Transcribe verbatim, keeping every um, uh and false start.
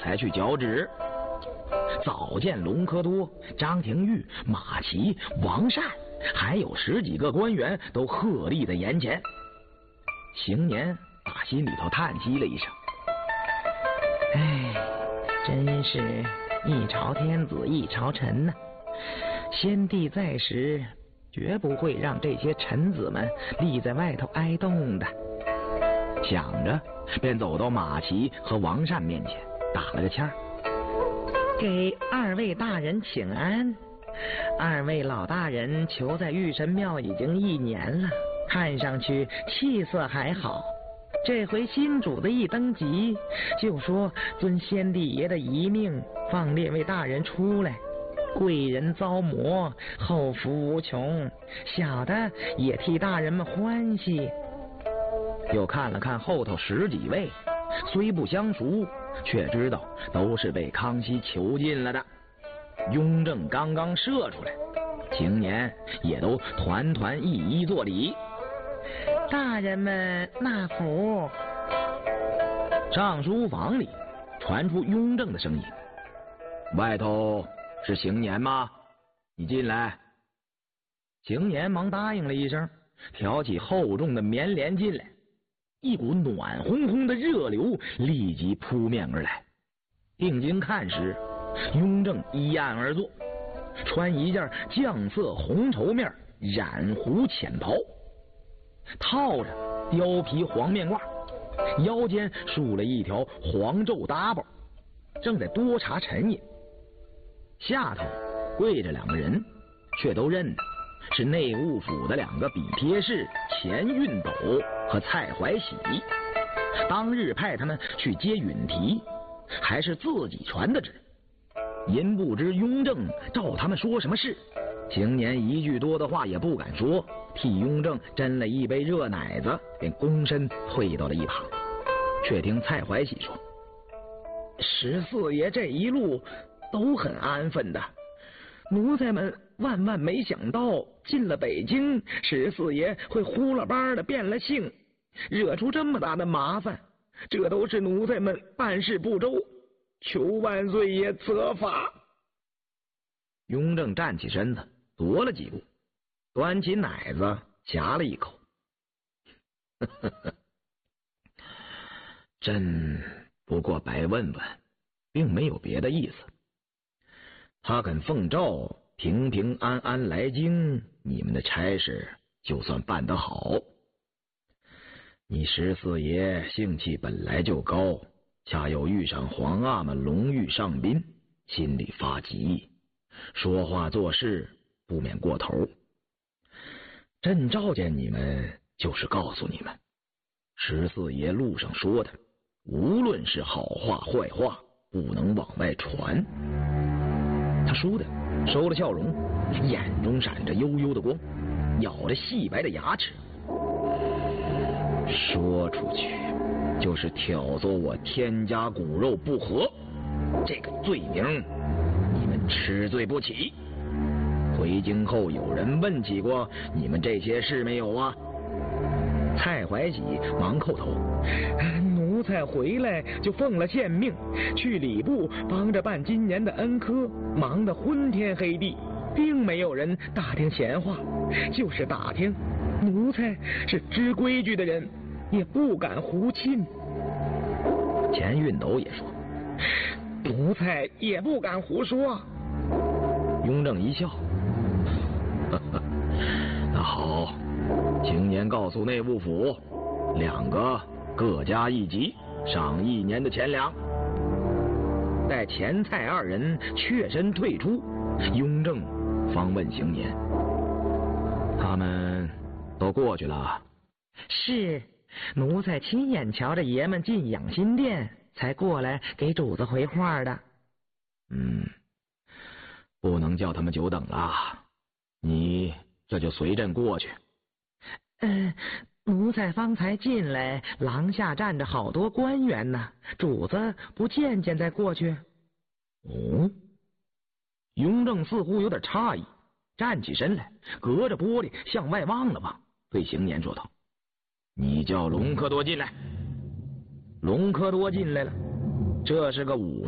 才去交旨。早见隆科多、张廷玉、马齐、王善，还有十几个官员都鹤立在眼前。邢年打心里头叹息了一声：“哎，真是一朝天子一朝臣呐、啊！先帝在时，绝不会让这些臣子们立在外头挨冻的。”想着，便走到马齐和王善面前，打了个签儿：“给二位大人请安。二位老大人求在玉神庙已经一年了，看上去气色还好。这回新主子一登基，就说遵先帝爷的遗命，放列位大人出来。贵人遭磨，后福无穷，小的也替大人们欢喜。”又看了看后头十几位，虽不相熟，却知道都是被康熙囚禁了的。雍正刚刚射出来，青年也都团团一一作礼：“大人们纳福。”上书房里传出雍正的声音：“外头是邢年吗？你进来。”邢年忙答应了一声，挑起厚重的棉帘进来。一股暖烘烘的热流立即扑面而来。定睛看时，雍正依案而坐，穿一件绛色红绸面染狐浅袍，套着貂皮黄面褂，腰间束了一条黄绉搭包，正在多茶沉饮。下头跪着两个人，却都认得是内务府的两个笔帖使钱运斗和蔡怀喜。当日派他们去接允提，还是自己传的旨。因不知雍正照他们说什么事，邢年一句多的话也不敢说，替雍正斟了一杯热奶子，便躬身退到了一旁。却听蔡怀喜说：“十四爷这一路都很安分的，奴才们万万没想到进了北京，十四爷会呼啦巴的变了性，惹出这么大的麻烦，这都是奴才们办事不周，求万岁爷责罚。”雍正站起身子，踱了几步，端起奶子夹了一口：“呵呵呵，朕不过白问问，并没有别的意思。他肯奉诏平平安安来京，你们的差事就算办得好。你十四爷性气本来就高，恰又遇上皇阿玛龙御上宾，心里发急，说话做事不免过头。朕召见你们，就是告诉你们，十四爷路上说的，无论是好话坏话，不能往外传。”他倏地收了笑容，眼中闪着悠悠的光，咬着细白的牙齿：“说出去就是挑唆我天家骨肉不和，这个罪名你们吃罪不起。回京后有人问起过你们这些事没有啊？”蔡怀喜忙叩头：“奴才回来就奉了县命，去礼部帮着办今年的恩科，忙得昏天黑地，并没有人打听闲话。就是打听，奴才是知规矩的人，也不敢胡沁。”钱运斗也说：“奴才也不敢胡说。”雍正一笑：“呵呵，那好，青年告诉内务府，两个各加一级，赏一年的钱粮。”待钱蔡二人确身退出，雍正方问邢年：“他们都过去了？”“是，奴才亲眼瞧着爷们进养心殿，才过来给主子回话的。”“嗯，不能叫他们久等了，你这就随朕过去。”“嗯，奴才方才进来，廊下站着好多官员呢，主子不见见再过去。”“哦。”雍正似乎有点诧异，站起身来，隔着玻璃向外望了望，对邢年说道：“你叫隆科多进来。”隆科多进来了，这是个武